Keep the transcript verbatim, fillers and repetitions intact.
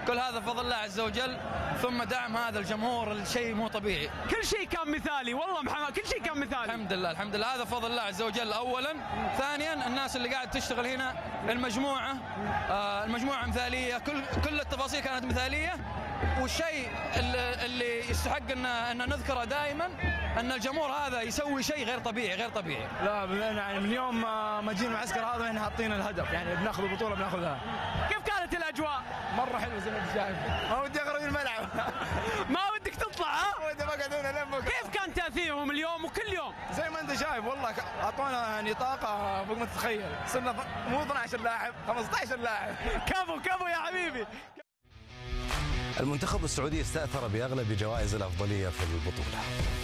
كل هذا بفضل الله عز وجل، ثم دعم هذا الجمهور، الشيء مو طبيعي. كل شيء كان مثالي والله محمد، كل شيء كان مثالي. الحمد لله الحمد لله، هذا فضل الله عز وجل أولا. ثانيا الناس اللي قاعد تشتغل هنا، المجموعة آه المجموعة مثالية، كل كل التفاصيل كانت مثالية. والشيء اللي, اللي يستحق ان ان نذكره دائما ان الجمهور هذا يسوي شيء غير طبيعي غير طبيعي. لا يعني من يوم ما جينا المعسكر هذا واحنا حاطين الهدف، يعني بناخذ البطولة بناخذها. كيف كانت الأجواء؟ مرة حلوة زي ما انت شايف، ما ودي اخرج الملعب. ما ودك تطلع ها؟ ودي بقعد هنا لين بكره. كيف كان تأثيرهم اليوم وكل يوم؟ زي ما انت شايف والله اعطونا يعني طاقة فوق ما تتخيل، صرنا مو اثني عشر لاعب خمسة عشر لاعب. كفو كفو يا حبيبي. المنتخب السعودي استأثر بأغلب جوائز الأفضلية في البطولة.